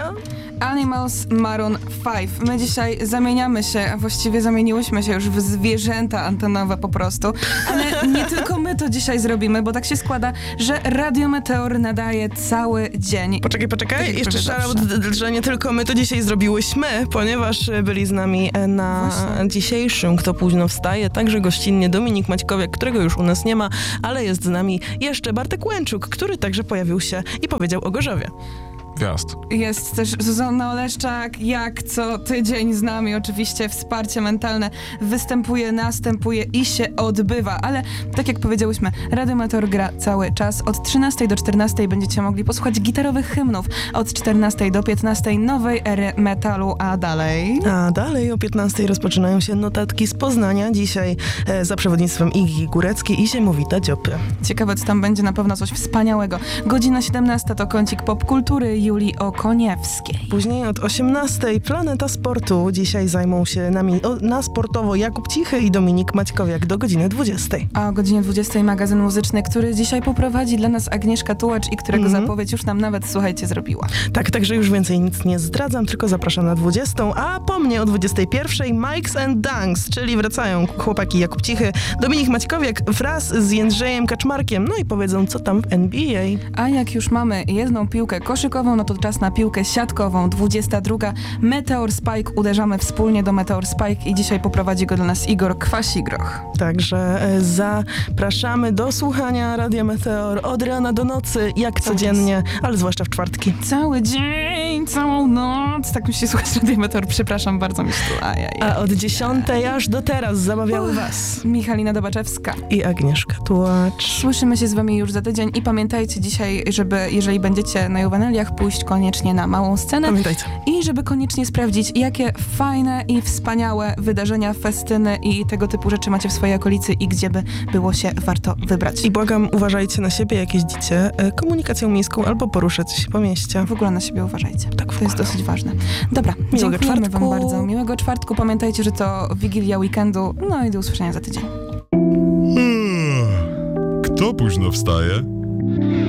Animals Maroon 5. My dzisiaj zamieniamy się, a właściwie zamieniłyśmy się już w zwierzęta antenowe po prostu. Ale nie tylko my to dzisiaj zrobimy, bo tak się składa, że Radio Meteor nadaje cały dzień. Poczekaj. Jeszcze shoutout, że nie tylko my to dzisiaj zrobiłyśmy, ponieważ byli z nami na dzisiejszym Kto Późno Wstaje, także gościnnie Dominik Maćkowiak, którego już u nas nie ma, ale jest z nami jeszcze Bartek Łęczuk, który także pojawił się i powiedział o Gorzowie. Gwiazd. Jest też Zuzanna Oleszczak, jak co tydzień z nami oczywiście wsparcie mentalne następuje i się odbywa, ale tak jak powiedziałyśmy, Radio Meteor gra cały czas. Od 13 do 14 będziecie mogli posłuchać gitarowych hymnów, od 14 do 15 nowej ery metalu, a dalej o 15 rozpoczynają się notatki z Poznania, dzisiaj za przewodnictwem Igi Góreckiej i Ziemowita Dziopy. Ciekawe, co tam będzie, na pewno coś wspaniałego. Godzina 17 to kącik popkultury Julii Okoniewskiej. Później od 18 Planeta Sportu. Dzisiaj zajmą się nami na sportowo Jakub Cichy i Dominik Maćkowiak do godziny 20. A o godzinie 20 magazyn muzyczny, który dzisiaj poprowadzi dla nas Agnieszka Tułacz i którego zapowiedź już nam nawet, słuchajcie, zrobiła. Tak, także już więcej nic nie zdradzam, tylko zapraszam na 20, a po mnie o 21 Mikes and Dunks, czyli wracają chłopaki Jakub Cichy, Dominik Maćkowiak wraz z Jędrzejem Kaczmarkiem, no i powiedzą, co tam w NBA. A jak już mamy jedną piłkę koszykową, no to czas na piłkę siatkową. 22. Meteor Spike. Uderzamy wspólnie do Meteor Spike i dzisiaj poprowadzi go dla nas Igor Kwasigroch. Także zapraszamy do słuchania Radia Meteor od rana do nocy, jak codziennie, ale zwłaszcza w czwartki. Cały dzień, całą noc. Tak mi się słuchać Radio Meteor. Przepraszam, bardzo mi się tu. A od 10 aż do teraz zamawiały was Michalina Dobaczewska i Agnieszka Tułacz. Słyszymy się z wami już za tydzień i pamiętajcie dzisiaj, żeby, jeżeli będziecie na Juwenaliach, pójść koniecznie na małą scenę. Pamiętajcie. I żeby koniecznie sprawdzić, jakie fajne i wspaniałe wydarzenia, festyny i tego typu rzeczy macie w swojej okolicy i gdzie by było się warto wybrać. I błagam, uważajcie na siebie, jak jeździcie komunikacją miejską albo poruszacie się po mieście. W ogóle na siebie uważajcie. Tak, to jest dosyć ważne. Dobra, dziękujemy wam bardzo. Miłego czwartku. Pamiętajcie, że to Wigilia weekendu. No i do usłyszenia za tydzień. Kto późno wstaje?